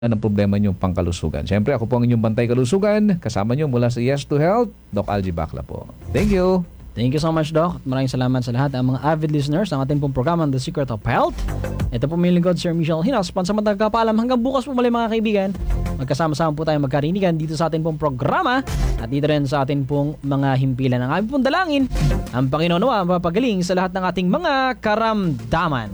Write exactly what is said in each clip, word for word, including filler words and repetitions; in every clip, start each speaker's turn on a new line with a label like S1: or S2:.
S1: ng problema niyong pangkalusugan. Siyempre, ako po ang inyong bantay kalusugan. Kasama niyo mula sa Yes to Health, Doc Algie Bacla po. Thank you!
S2: Thank you so much, Doc. Maraming salamat sa lahat ng mga avid listeners ng ating pong programa The Secret of Health. Ito po may lingkod, Sir Michelle Hinas. Pansamantang kapaalam hanggang bukas po muli mga kaibigan. Magkasama-sama po tayo magkarinigan dito sa ating pong programa at dito rin sa ating pong mga himpilan ng aming pong dalangin. Ang Panginoon nawa mapagaling sa lahat ng ating mga karamdaman.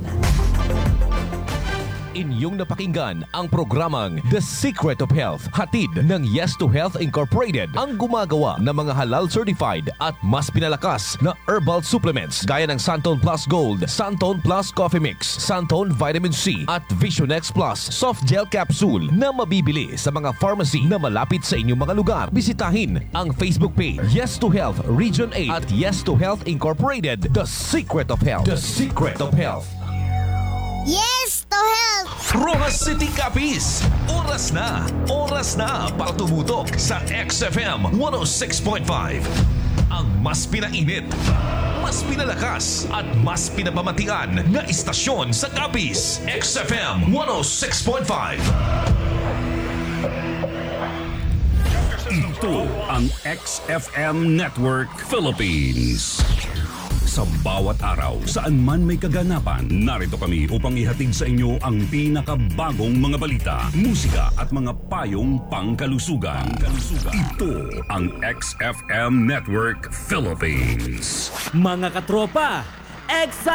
S3: Inyong napakinggan ang programang The Secret of Health, hatid ng Yes to Health Incorporated, ang gumagawa ng mga halal certified at mas pinalakas na herbal supplements gaya ng Santon Plus Gold, Santon Plus Coffee Mix, Santon Vitamin C at Visionex Plus Soft Gel Capsule na mabibili sa mga pharmacy na malapit sa inyong mga lugar. Bisitahin ang Facebook page Yes to Health Region eight at Yes to Health Incorporated, The Secret of Health. The Secret of Health.
S4: Yes to Health!
S3: Rojas City Capiz, oras na, oras na para tumutok sa X F M one oh six point five. Ang mas pinainit, mas pinalakas at mas pinapamatian na istasyon sa Capiz, X F M one oh six point five.
S5: Ito ang X F M Network Philippines. Sa bawat araw, saan man may kaganapan, narito kami upang ihatid sa inyo ang pinakabagong mga balita, musika at mga payong pangkalusugan. Ito ang X F M Network Philippines.
S6: Mga katropa, X